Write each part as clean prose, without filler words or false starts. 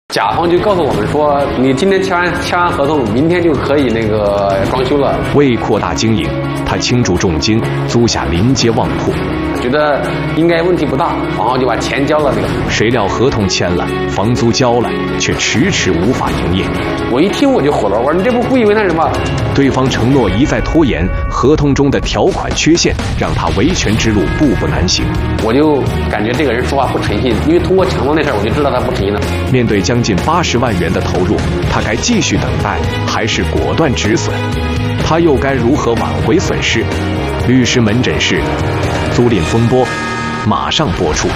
甲方就告诉我们说，你今天签完合同，明天就可以那个装修了。 为扩大经营，他倾注重金租下临街旺铺， 觉得应该问题不大，然后就把钱交了。 谁料合同签了，房租交了，却迟迟无法营业。 我一听我就火了，我说你这不故意为难人吗？ 对方承诺一再拖延，合同中的条款缺陷让他维权之路步步难行。 我就感觉这个人说话不诚信，因为通过抢东那事儿，我就知道他不诚信了。 面对将近80万元的投入，他该继续等待，还是果断止损？他又该如何挽回损失？律师门诊室，租赁风波，马上播出。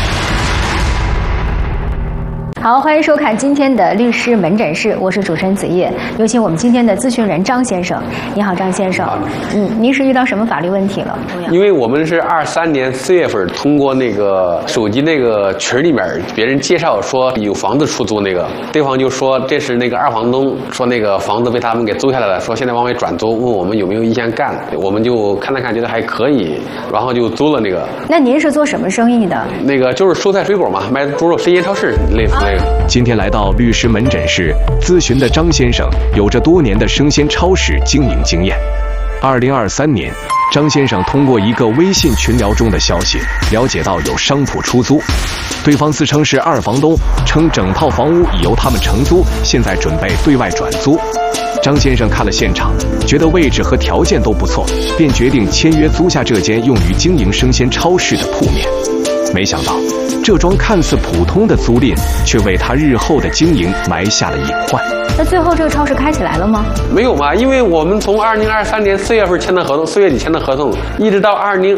好，欢迎收看今天的律师门诊室，我是主持人子叶，有请我们今天的咨询人张先生。你好，张先生。您是遇到什么法律问题了？ 因为我们是23年4月份通过那个手机那个群里面别人介绍说有房子出租，那个对方就说这是那个二房东，说那个房子被他们给租下来了，说现在往外转租，问我们有没有意向干，我们就看了看，觉得还可以，然后就租了那个。 那您是做什么生意的？ 那个就是蔬菜水果嘛，卖猪肉，生鲜超市类似那个。 今天来到律师门诊室咨询的张先生，有着多年的生鲜超市经营经验。2023年，张先生通过一个微信群聊中的消息，了解到有商铺出租，对方自称是二房东，称整套房屋已由他们承租，现在准备对外转租。张先生看了现场，觉得位置和条件都不错，便决定签约租下这间用于经营生鲜超市的铺面。没想到，这桩看似普通的租赁，却为他日后的经营埋下了隐患。 那最后这个超市开起来了吗？ 没有嘛，因为我们从2023年4月份签的合同，4月底签的合同，一直到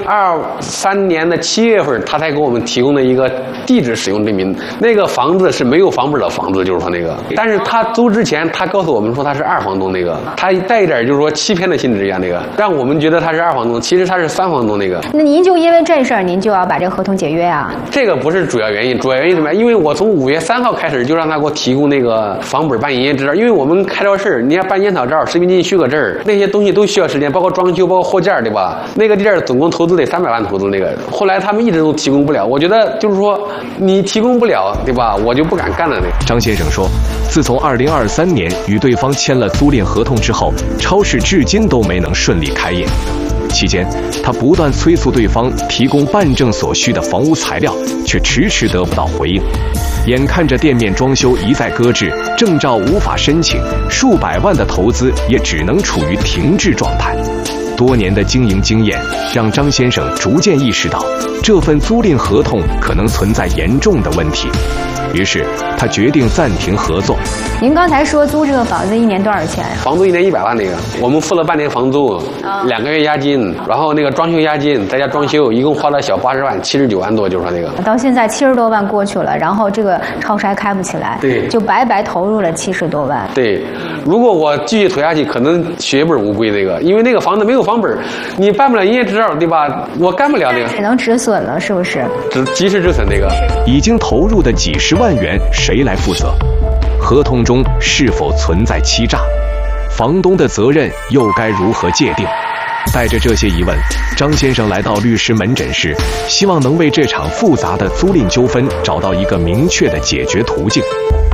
2023年的7月份，他才给我们提供了一个地址使用证明。那个房子是没有房本的房子，就是说那个，但是他租之前，他告诉我们说他是二房东，那个他带一点就是说欺骗的性质一样，那个让我们觉得他是二房东，其实他是三房东那个。 那您就因为这事儿，您就要把这个合同解约啊？ 这个不是主要原因，主要原因什么？因为我从5月3号开始就让他给我提供那个房本办营业执照，因为我们开超市，你要办烟草照、食品经营许可证那些东西都需要时间，包括装修、包括货件，对吧？那个店总共投资得300万投资那个，后来他们一直都提供不了，我觉得就是说你提供不了，对吧？我就不敢干了那个。 张先生说，自从2023年与对方签了租赁合同之后，超市至今都没能顺利开业。期间，他不断催促对方提供办证所需的房屋材料，却迟迟得不到回应。眼看着店面装修一再搁置，证照无法申请，数百万的投资也只能处于停滞状态。多年的经营经验让张先生逐渐意识到，这份租赁合同可能存在严重的问题。于是他决定暂停合作。 您刚才说租这个房子1年多少钱呀？ 房租1年100万那个，我们付了半年房租，2个月押金，然后那个装修押金再加装修，一共花了小80万，79万多，就是说那个。 到现在70多万过去了，然后这个超市还开不起来， 对， 就白白投入了70多万。 对，如果我继续投下去，可能血本无归那个，因为那个房子没有房本，你办不了营业执照，对吧？我干不了那个， 只能止损了，是不是？ 及时止损那个。 已经投入的几十万元，谁来负责？合同中是否存在欺诈？房东的责任又该如何界定？带着这些疑问，张先生来到律师门诊室，希望能为这场复杂的租赁纠纷找到一个明确的解决途径。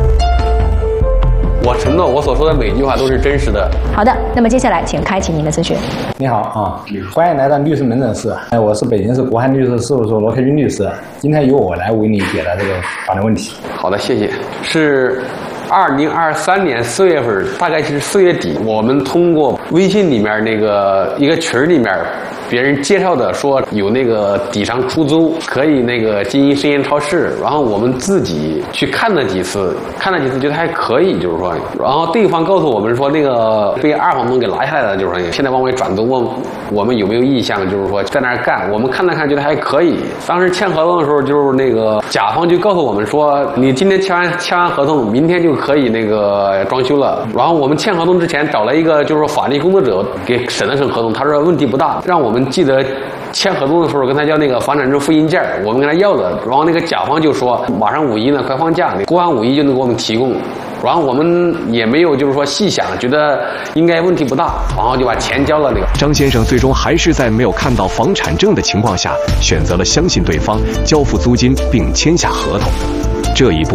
我承诺，我所说的每句话都是真实的。 好的，那么接下来请开启您的咨询。 你好啊，欢迎来到律师门诊室。我是北京市国汉律师事务所罗克军律师，今天由我来为你解答这个法律问题。 好的，谢谢。是2023年4月份，大概是4月底，我们通过微信里面那个一个群里面别人介绍的，说有那个底商出租，可以那个经营生鲜超市，然后我们自己去看了几次觉得还可以，就是说，然后对方告诉我们说那个被二房东给拿下来了，就是说现在往外转租，问我们有没有意向，就是说在那儿干，我们看了看觉得还可以。当时签合同的时候，就是那个甲方就告诉我们说，你今天签完合同，明天就可以那个装修了。然后我们签合同之前找了一个就是说法律工作者给审了审合同，他说问题不大，让我们记得签合同的时候跟他要那个房产证复印件，我们跟他要了。然后那个甲方就说马上5一呢，快放假，过完5一就能给我们提供。然后我们也没有就是说细想，觉得应该问题不大，然后就把钱交了那个。 张先生最终还是在没有看到房产证的情况下，选择了相信对方，交付租金并签下合同。这一步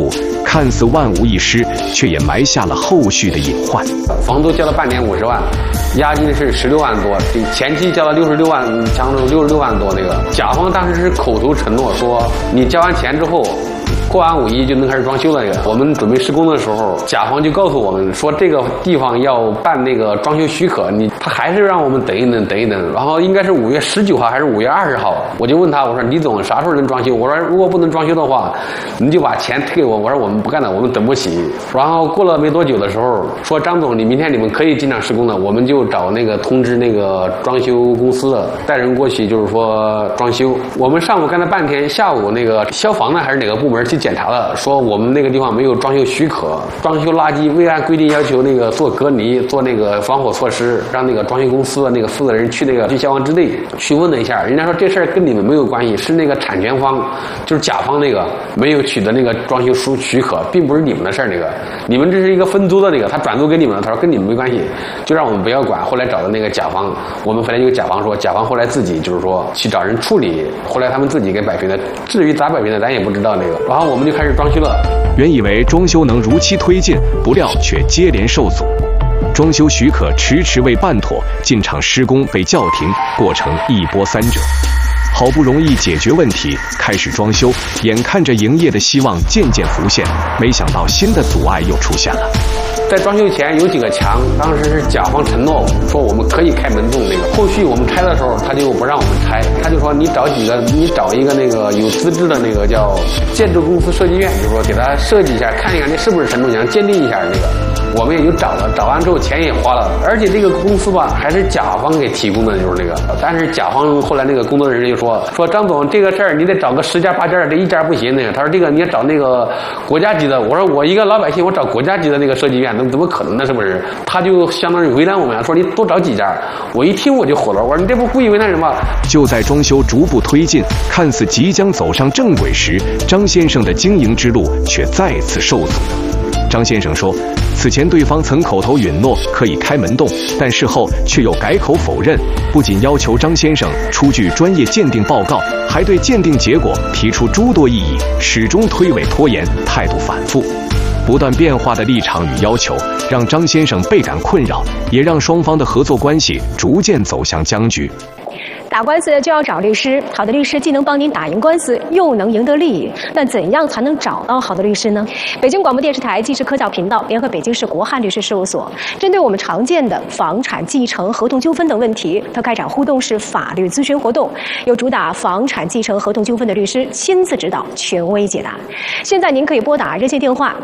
看似万无一失，却也埋下了后续的隐患。 房租交了半年50万，押金是16万多，前期交了66万，强度66万多。那个甲方当时是口头承诺说，你交完钱之后，过完5一就能开始装修了。那个我们准备施工的时候，甲方就告诉我们说，这个地方要办那个装修许可，他还是让我们等一等。然后应该是5月19号还是5月20号，我就问他，我说李总啥时候能装修？我说如果不能装修的话，你就把钱退给我。我说我们不干了，我们等不起。然后过了没多久的时候，说张总，明天你们可以进场施工了。我们就找那个通知那个装修公司的带人过去，就是说装修。我们上午干了半天，下午那个消防呢还是哪个部门去检查了，说我们那个地方没有装修许可，装修垃圾未按规定要求那个做隔离，做那个防火措施，让那个装修公司的那个负责人去消防支队去问了一下，人家说这事儿跟你们没有关系，是那个产权方，就是甲方那个没有取得那个装修书许可，并不是你们的事儿。那个你们这是一个分租的那个，他转租给你们了，他说跟你们没关系，就让我们不要管。后来找的那个甲方，我们回来就甲方说，甲方后来自己就是说去找人处理，后来他们自己给摆平的，至于咋摆平的咱也不知道那个。然后我们就开始装修了。 原以为装修能如期推进，不料却接连受阻。装修许可迟未办妥，进场施工被叫停，过程一波三折。好不容易解决问题，开始装修，眼看着营业的希望渐渐浮现，没想到新的阻碍又出现了。 在装修前有几个墙，当时是甲方承诺说我们可以开门洞那个，后续我们拆的时候他就不让我们拆，他就说你找一个那个有资质的那个叫建筑公司设计院，就是说给他设计一下，看一看这是不是承重墙，鉴定一下那个。我们也就找了，找完之后钱也花了，而且这个公司吧还是甲方给提供的，就是那个。但是甲方后来那个工作人员就说张总，这个事儿你得找个10家8家的，这一家不行那个。他说这个你要找那个国家级的。我说我一个老百姓，我找国家级的那个设计院，怎么可能呢？是不是？他就相当于为难我们，说你多找几家。我一听我就火了，我说你这不故意为难人吗？ 就在装修逐步推进，看似即将走上正轨时，张先生的经营之路却再次受阻。张先生说，此前对方曾口头允诺可以开门洞，但事后却又改口否认，不仅要求张先生出具专业鉴定报告，还对鉴定结果提出诸多异议，始终推诿拖延，态度反复。不断变化的立场与要求让张先生倍感困扰，也让双方的合作关系逐渐走向僵局。 打官司就要找律师，好的律师既能帮您打赢官司，又能赢得利益。但怎样才能找到好的律师呢？北京广播电视台纪实科教频道联合北京市国汉律师事务所，针对我们常见的房产继承、合同纠纷等问题，它开展互动式法律咨询活动，由主打房产继承合同纠纷的律师亲自指导，权威解答。现在您可以拨打热线电话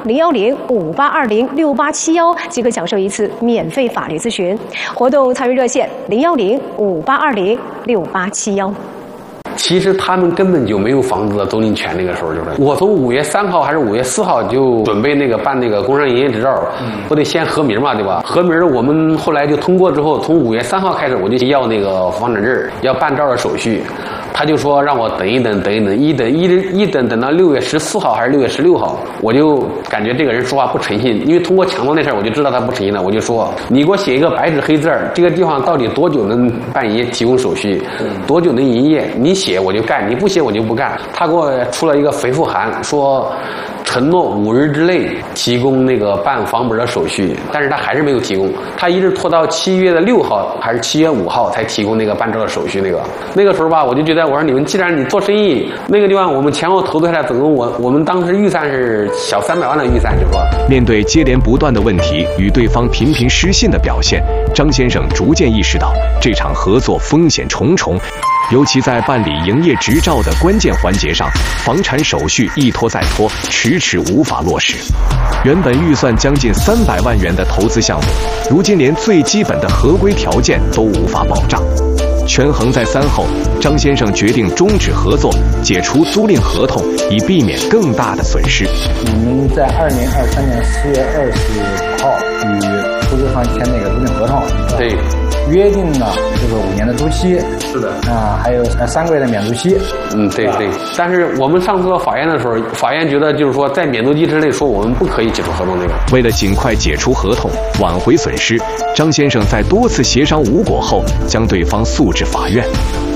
01058206871，即可享受一次免费法律咨询。活动参与热线01058206871。 其实他们根本就没有房子的租赁权，那个时候就是我从5月3号还是5月4号就准备那个办那个工商营业执照，不得先核名嘛，对吧？核名我们后来就通过之后，从5月3号开始我就要那个房产证，要办照的手续。他就说让我等一等，等到6月14号还是6月16号，我就感觉这个人说话不诚信，因为通过抢夺那事儿我就知道他不诚信了，我就说你给我写一个白纸黑字，这个地方到底多久能办营业提供手续，多久能营业，你写我就干，你不写我就不干。他给我出了一个回复函，说承诺5日之内提供那个办房本的手续，但是他还是没有提供，他一直拖到7月6号还是7月5号才提供那个办照的手续。那个时候吧，我就觉得我说你们既然你做生意，那个地方我们前后投资下来，总共我们当时预算是小300万的预算，就说面对接连不断的问题与对方频频失信的表现，张先生逐渐意识到这场合作风险重重。尤其在办理营业执照的关键环节上，房产手续一拖再拖，迟迟无法落实。原本预算将近300万元的投资项目，如今连最基本的合规条件都无法保障。权衡再三后，张先生决定终止合作，解除租赁合同，以避免更大的损失。 我们在2023年4月20号与投资方签那个租赁合同， 对， 约定了这个5年的租期， 是的还有3个月的免租期。 对。但是我们上次到法院的时候，法院觉得就是说在免租期之内说我们不可以解除合同。 为了尽快解除合同，挽回损失，张先生在多次协商无果后，将对方诉至法院。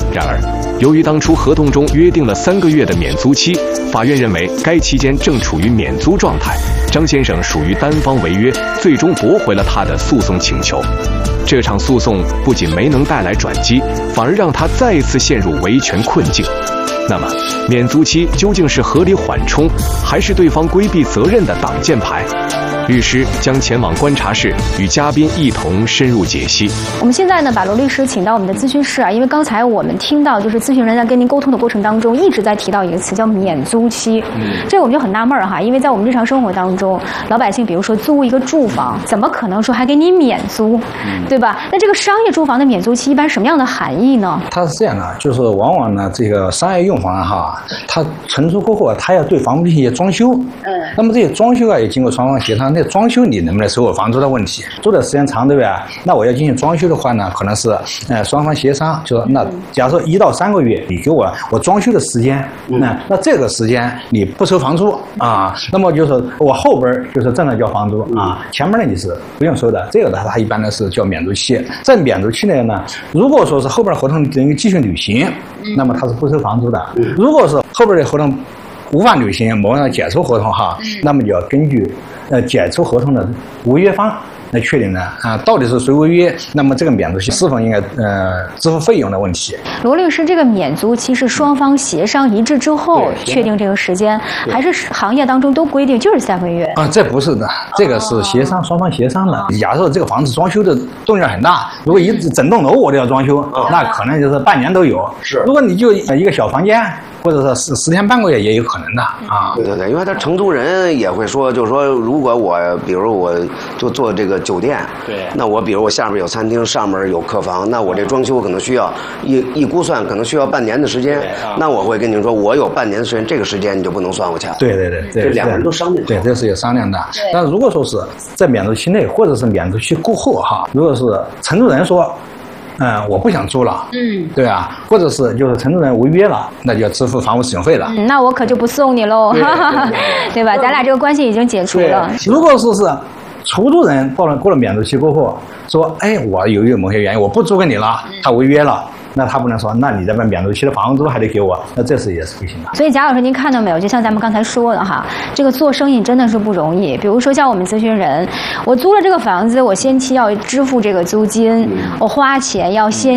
然而，由于当初合同中约定了3个月的免租期，法院认为该期间正处于免租状态，张先生属于单方违约，最终驳回了他的诉讼请求。这场诉讼不仅没能带来转机，反而让他再一次陷入维权困境。那么，免租期究竟是合理缓冲，还是对方规避责任的挡箭牌？律师将前往观察室，与嘉宾一同深入解析。 我们现在呢，把罗律师请到我们的咨询室啊，因为刚才我们听到，就是咨询人在跟您沟通的过程当中，一直在提到一个词叫免租期。这个我们就很纳闷儿哈，因为在我们日常生活当中，老百姓比如说租一个住房，怎么可能说还给你免租，对吧？那这个商业住房的免租期一般什么样的含义呢？ 它是这样的，就是往往呢，这个商业用房哈，它承租过后，它要对房屋进行一些装修。那么这些装修啊，也经过双方协商。那装修你能不能收我房租的问题，租的时间长，对不对？那我要进行装修的话呢，可能是双方协商，就说那假设1到3个月，你给我装修的时间，那这个时间你不收房租啊，那么就是我后边就是正常交房租啊，前面呢你是不用收的。这个呢，它一般呢是叫免租期。在免租期内呢，如果说是后边合同等于继续履行，那么它是不收房租的。如果是后边的合同无法履行，某人解除合同哈，那么就要根据解除合同的违约方来确定呢到底是谁违约，那么这个免租期是否应该支付费用的问题。 罗律师，这个免租期是双方协商一致之后确定这个时间，还是行业当中都规定就是3个月？ 这不是的，这个是协商，双方协商的。假设这个房子装修的动静很大，如果整栋楼我都要装修，那可能就是半年都有。是，如果你就一个小房间，或者是10天半个月也有可能的啊。 对对对，因为他承租人也会说，就是说，如果比如我就做这个酒店，对，那我比如我下面有餐厅，上面有客房，那我这装修可能需要一估算可能需要半年的时间，那我会跟您说，我有半年的时间，这个时间你就不能算我钱。对对对，这两个人都商量。对， 这是有商量的。但是如果说是在免租期内，或者是免租期过后哈，如果是承租人说，我不想租了，对啊，或者是就是承租人违约了，那就要支付房屋使用费了。 那我可就不送你喽，对吧？咱俩这个关系已经解除了。 如果说是出租人过了免租期过后，说，我由于某些原因我不租给你了，他违约了。那他不能说，那你这边免租期的房租还得给我，那这是也是不行的。 所以贾老师，您看到没有？就像咱们刚才说的哈，这个做生意真的是不容易。比如说像我们咨询人，我租了这个房子，我先期要支付这个租金，我花钱要先